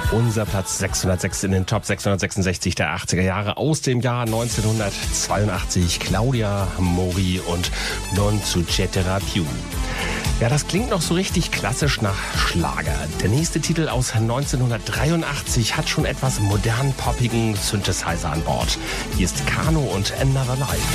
Unser Platz 606 in den Top 666 der 80er Jahre aus dem Jahr 1982. Claudia Mori und Non succederà più. Ja, das klingt noch so richtig klassisch nach Schlager. Der nächste Titel aus 1983 hat schon etwas modern poppigen Synthesizer an Bord. Hier ist Kano und Another Life.